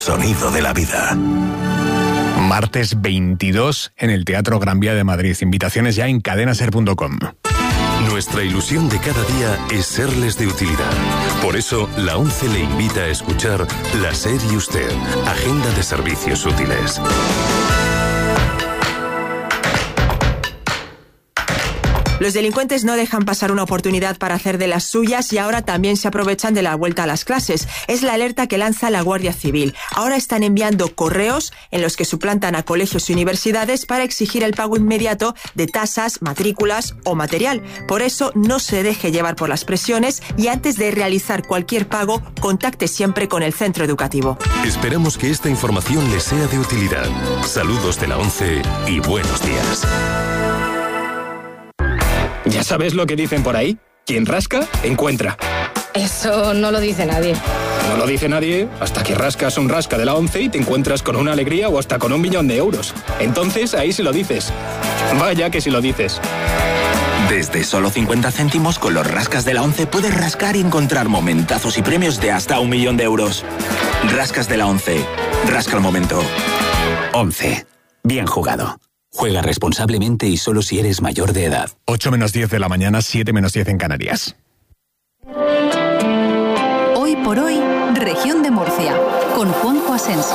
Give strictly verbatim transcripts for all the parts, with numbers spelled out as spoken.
Sonido de la vida. Martes veintidós en el Teatro Gran Vía de Madrid. Invitaciones ya en cadenaser punto com. Nuestra ilusión de cada día es serles de utilidad. Por eso, la ONCE le invita a escuchar La SER y Usted, Agenda de Servicios Útiles. Los delincuentes no dejan pasar una oportunidad para hacer de las suyas y ahora también se aprovechan de la vuelta a las clases. Es la alerta que lanza la Guardia Civil. Ahora están enviando correos en los que suplantan a colegios y universidades para exigir el pago inmediato de tasas, matrículas o material. Por eso, no se deje llevar por las presiones y antes de realizar cualquier pago, contacte siempre con el centro educativo. Esperamos que esta información les sea de utilidad. Saludos de la ONCE y buenos días. ¿Ya sabes lo que dicen por ahí? Quien rasca, encuentra. Eso no lo dice nadie. No lo dice nadie hasta que rascas un rasca de la ONCE y te encuentras con una alegría o hasta con un millón de euros. Entonces ahí sí lo dices. Vaya que sí lo dices. Desde solo cincuenta céntimos con los rascas de la ONCE puedes rascar y encontrar momentazos y premios de hasta un millón de euros. Rascas de la ONCE. Rasca el momento. ONCE. Bien jugado. Juega responsablemente y solo si eres mayor de edad. ocho menos diez de la mañana, siete menos diez en Canarias. Hoy por hoy, Región de Murcia, con Juanjo Asensio.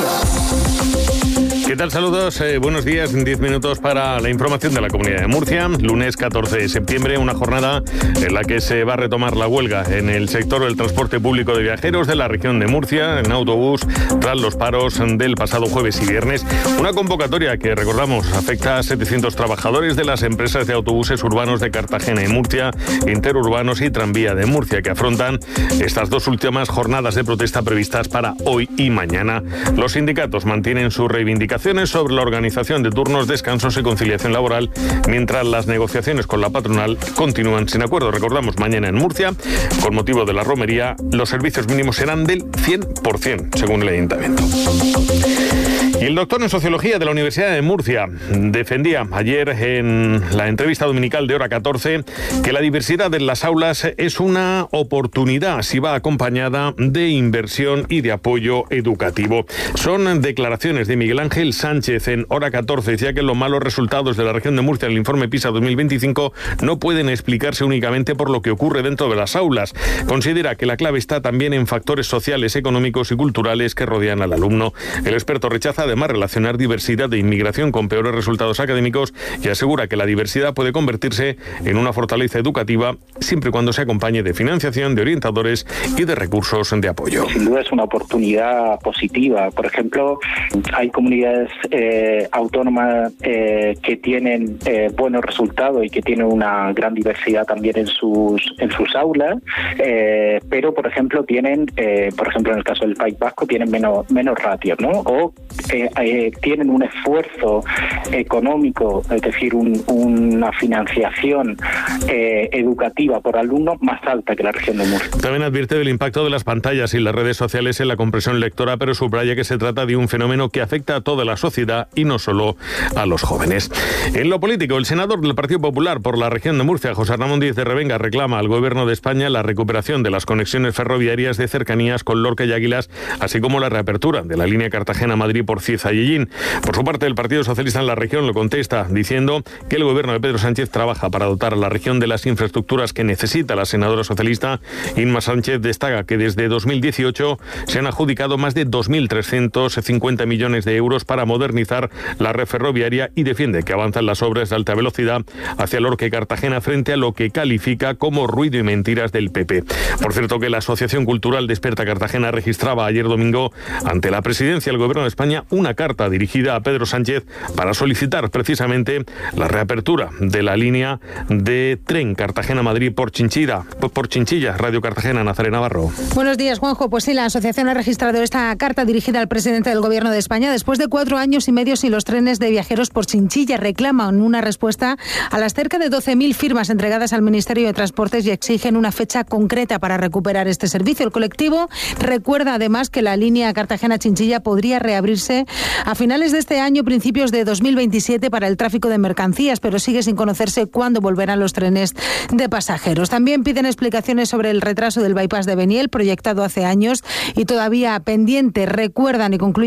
¿Qué tal? Saludos, eh, buenos días, diez minutos para la información de la Comunidad de Murcia. Lunes catorce de septiembre, una jornada en la que se va a retomar la huelga en el sector del transporte público de viajeros de la región de Murcia, en autobús, tras los paros del pasado jueves y viernes. Una convocatoria que, recordamos, afecta a setecientos trabajadores de las empresas de autobuses urbanos de Cartagena y Murcia, interurbanos y tranvía de Murcia, que afrontan estas dos últimas jornadas de protesta previstas para hoy y mañana. Los sindicatos mantienen sus reivindicaciones sobre la organización de turnos, descansos y conciliación laboral, mientras las negociaciones con la patronal continúan sin acuerdo. Recordamos, mañana en Murcia, con motivo de la romería, los servicios mínimos serán del cien por ciento, según el ayuntamiento. Y el doctor en Sociología de la Universidad de Murcia defendía ayer en la entrevista dominical de Hora catorce que la diversidad en las aulas es una oportunidad si va acompañada de inversión y de apoyo educativo. Son declaraciones de Miguel Ángel Sánchez en Hora catorce. Decía que los malos resultados de la región de Murcia en el informe PISA dos mil veinticinco no pueden explicarse únicamente por lo que ocurre dentro de las aulas. Considera que la clave está también en factores sociales, económicos y culturales que rodean al alumno. El experto rechaza además relacionar diversidad e inmigración con peores resultados académicos y asegura que la diversidad puede convertirse en una fortaleza educativa siempre y cuando se acompañe de financiación, de orientadores y de recursos de apoyo. Sin duda es una oportunidad positiva. Por ejemplo, hay comunidades eh, autónomas eh, que tienen eh, buenos resultados y que tienen una gran diversidad también en sus en sus aulas, eh, pero por ejemplo tienen, eh, por ejemplo en el caso del País Vasco, tienen menos menos ratios, ¿no? O eh, eh, tienen un esfuerzo económico, es decir, un, una financiación eh, educativa por alumno más alta que la región de Murcia. También advierte del impacto de las pantallas y las redes sociales en la comprensión lectora, pero subraya que se trata de un fenómeno que afecta a toda la sociedad y no solo a los jóvenes. En lo político, el senador del Partido Popular por la región de Murcia, José Ramón Díez de Revenga, reclama al Gobierno de España la recuperación de las conexiones ferroviarias de cercanías con Lorca y Águilas, así como la reapertura de la línea Cartagena-Madrid por Cieza y Ellín. Por su parte, el Partido Socialista en la región lo contesta diciendo que el Gobierno de Pedro Sánchez trabaja para dotar a la región de las infraestructuras que necesita. La senadora socialista Inma Sánchez destaca que desde dos mil dieciocho se han adjudicado más de dos mil trescientos cincuenta millones de euros para modernizar la red ferroviaria y defiende que avanzan las obras de alta velocidad hacia Lorca y Cartagena frente a lo que califica como ruido y mentiras del P P. Por cierto, que la Asociación Cultural Desperta Cartagena registraba ayer domingo ante la Presidencia del Gobierno de España una carta dirigida a Pedro Sánchez para solicitar precisamente la reapertura de la línea de tren Cartagena-Madrid por Chinchilla. Por Chinchilla, Radio Cartagena, Nazaret Navarro. Buenos días, Juanjo. Pues sí, la asociación ha registrado esta carta dirigida al presidente del Gobierno de España después de cuatro años y medio sin los trenes de viajeros por Chinchilla. Reclaman una respuesta a las cerca de doce mil firmas entregadas al Ministerio de Transportes y exigen una fecha concreta para recuperar este servicio. El colectivo recuerda además que la línea Cartagena-Chinchilla podría reabrirse prevé a finales de este año, principios de dos mil veintisiete para el tráfico de mercancías, pero sigue sin conocerse cuándo volverán los trenes de pasajeros. También piden explicaciones sobre el retraso del bypass de Beniel, proyectado hace años y todavía pendiente. Recuerdan y concluyen